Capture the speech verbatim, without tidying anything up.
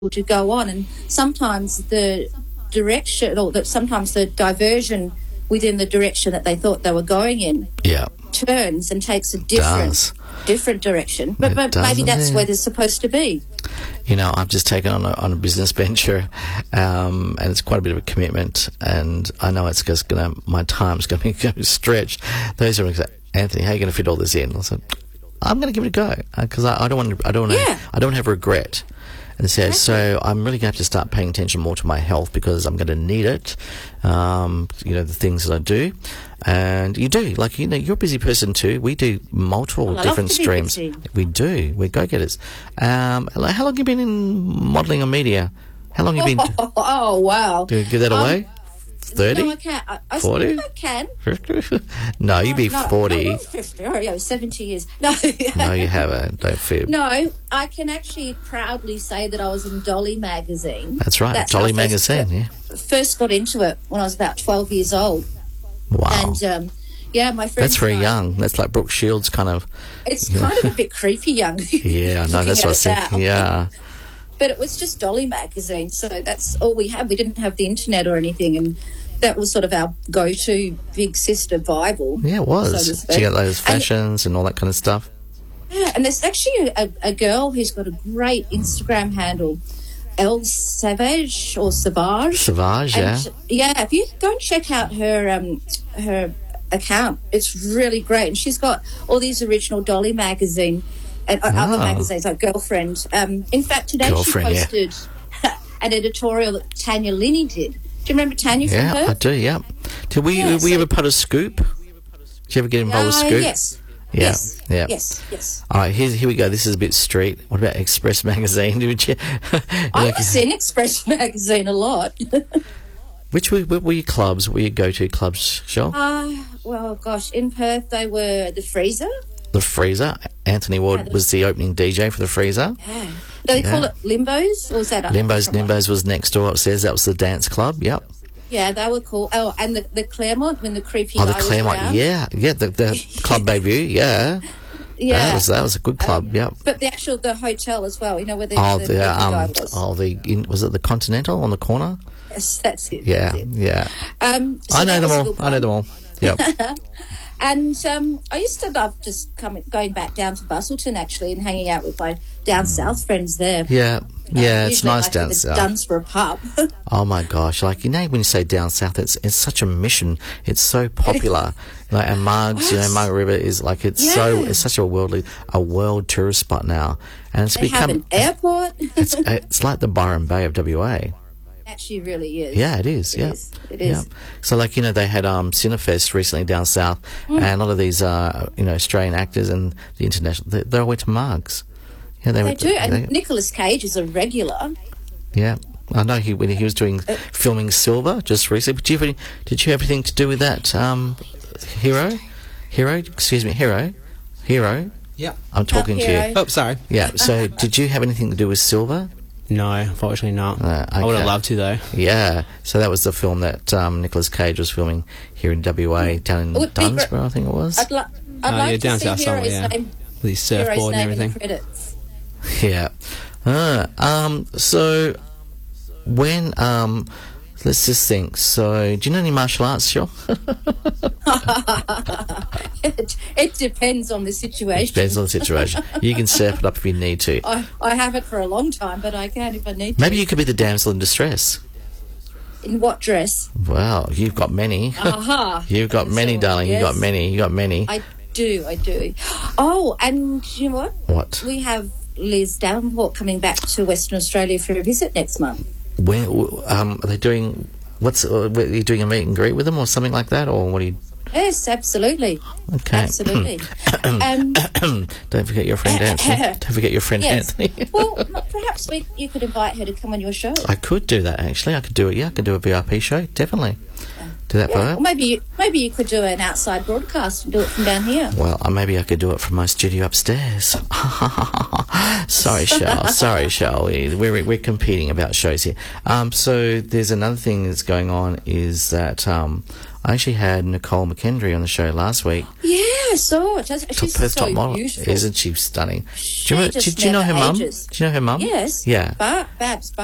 to go on, and sometimes the direction, or that sometimes the diversion within the direction that they thought they were going in, yeah, turns and takes a different does. different direction. But, It but does, maybe that's yeah. where they're supposed to be. You know, I've just taken on a, on a business venture, um, and it's quite a bit of a commitment. And I know it's just gonna, my time's going to be stretched. Those are like, Anthony, how are you going to fit all this in? I said, I'm going to give it a go because I, I don't want to. I don't want to. Yeah. I don't have regret. And so, Exactly. so I'm really going to have to start paying attention more to my health because I'm going to need it. Um, you know, the things that I do, and you do. Like, you know, you're a busy person too. We do multiple Well, I love different to be streams. busy. We do. We're go-getters. Um, like, how long have you been in modelling or media? How long have you been? Oh, oh wow. Do you give that Um, away? Thirty? No, I can't. I, I forty? I can. No, you'd be No, forty. No, not fifty. Oh, yeah, seventy years. No. No, you haven't. Don't fib. No, I can actually proudly say that I was in Dolly magazine. That's right. That's Dolly how I first magazine. got- Yeah. First got into it when I was about twelve years old. Wow. And, um, yeah, my friends That's very and I- young. That's like Brooke Shields kind of. It's kind of a bit creepy young. Yeah, no, looking that's at what I was it now. thinking. Yeah. But it was just Dolly magazine, so that's all we had. We didn't have the internet or anything, and that was sort of our go-to big sister Bible. Yeah, it so was. to So speak. you got those And- fashions and all that kind of stuff. Yeah, and there's actually a, a girl who's got a great Instagram handle, El Savage or Savage. Savage, yeah. And, yeah, if you go and check out her um, her account, it's really great. And she's got all these original Dolly magazine and uh, other Oh. magazines like Girlfriend. Um, in fact, today Girlfriend, she yeah. posted an editorial that Tanya Linney did. Do you remember Tanya from Yeah, her? I do, yeah. Did we, Yeah, were we so- ever part of Scoop? Did you ever get involved with Uh, Scoop? yes. Yeah, Yes. yeah. Yes. Yes. All right, here's, here we go. This is a bit street. What about Express Magazine? Did you, I like, was in Express magazine a lot. which were, what were your clubs? What were your go-to clubs, Shel? Uh, well, gosh, in Perth they were the Freezer. The Freezer. Anthony Ward Yeah, the- was the opening D J for the Freezer. Yeah. Do they call Yeah. it Limbos? Or was that a Limbos, different one? Nimbos was next door upstairs. That was the dance club. Yep. Yeah, they were cool. Oh, and the, the Claremont when the creepy Oh, the guy was Claremont. around. Yeah, yeah. The, the Club Bayview. Yeah. Yeah. That was that was a good club. Yep. But the actual the hotel as well. You know where the, Oh, the, the creepy guy um, was. oh, the in, was it the Continental on the corner? Yes, that's it. Yeah, that's it. yeah. Um, so I know that them was a all. good I know one. them all. Yep. And um, I used to love just coming, going back down to Busselton actually and hanging out with my down south friends there. yeah, yeah. Um, It's usually nice like down at the south. Dunsborough pub. Oh my gosh! Like, you know, when you say down south, it's it's such a mission. It's so popular. Like, and Margs, you know, Yes. Margaret River is like it's so Yeah. it's such a worldly a world tourist spot now, and it's They have become an airport. it's it's like the Byron Bay of W A. Actually, really is. Yeah, it is. It yeah, is. It is. Yeah. So, like, you know, they had um, Cinefest recently down south, Mm. and a lot of these, uh, you know, Australian actors and the international, they, they all went to Margs. Yeah, They went do, to- and they- Nicolas Cage is a regular. yeah, I know he when he was doing Uh, filming Silver just recently. Did you have any, did you have anything to do with that? Um, hero, hero, excuse me, hero, hero. Yeah. I'm talking to Hero. you. Oh, sorry. Yeah. So, did you have anything to do with Silver? No, unfortunately not. Uh, I would have okay. loved to, though. Yeah, so that was the film that um, Nicolas Cage was filming here in W A, down in It would be gr- Dunsborough, I think it was. I'd, li- I'd Oh, like yeah, to down see south somewhere, Hero's yeah. name, With his Hero's surfboard and name in the everything. credits. Yeah. Uh, um, so, when, um, let's just think. So, do you know any martial arts, Shel? it, it depends on the situation. Depends on the situation. You can surf it up if you need to. I, I haven't for a long time, but I can if I need to. Maybe you could be the damsel in distress. In what dress? Wow, you've got many. Aha. You've got many, So, darling. You've got yes. many. You've got many. I do, I do. Oh, and you know what? What? We have Liz Davenport coming back to Western Australia for a visit next month. Where, um, are they doing, what's, uh, are you doing a meet and greet with them or something like that? Or what are you, Yes, absolutely. okay. Absolutely. um, Don't forget your friend Anthony. Don't forget your friend yes. Anthony. Well, m- perhaps we, you could invite her to come on your show. I could do that, actually. I could do it, yeah. I could do a V I P show, definitely. Do that for Yeah. her. Or maybe you, maybe you could do an outside broadcast and do it from down here. Well, uh, maybe I could do it from my studio upstairs. Sorry, Shell. Sorry, Shell. We, we're, we're competing about shows here. Um, so there's another thing that's going on is that um, I actually had Nicole McKendry on the show last week. Yeah, I saw it. She's Perth so top model, beautiful. isn't she stunning? She do you, remember, just do you know her never mum? Do ages. you know her mum? Yes. Yeah. Ba- Babs.